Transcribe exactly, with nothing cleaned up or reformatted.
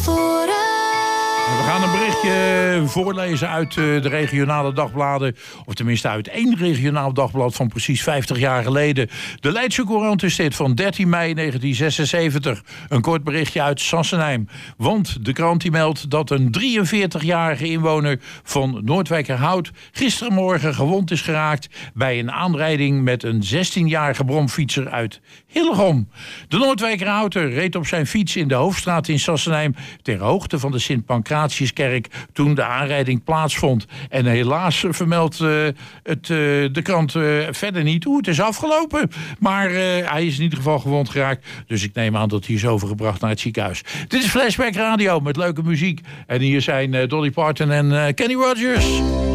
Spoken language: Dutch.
voren. We gaan een berichtje voorlezen uit de regionale dagbladen. Of tenminste uit één regionaal dagblad van precies vijftig jaar geleden. De Leidse Courant is dit van dertien mei negentien zesenzeventig. Een kort berichtje uit Sassenheim. Want de krant die meldt dat een drieënveertigjarige inwoner van Noordwijkerhout gisterenmorgen gewond is geraakt bij een aanrijding met een zestienjarige bromfietser uit Hillegom. De Noordwijkerhouter reed op zijn fiets in de Hoofdstraat in Sassenheim ter hoogte van de Sint-Pancratiuskerk toen de aanrijding plaatsvond. En helaas vermeldt uh, het, uh, de krant uh, verder niet hoe het is afgelopen. Maar uh, hij is in ieder geval gewond geraakt. Dus ik neem aan dat hij is overgebracht naar het ziekenhuis. Dit is Flashback Radio met leuke muziek. En hier zijn uh, Dolly Parton en uh, Kenny Rogers.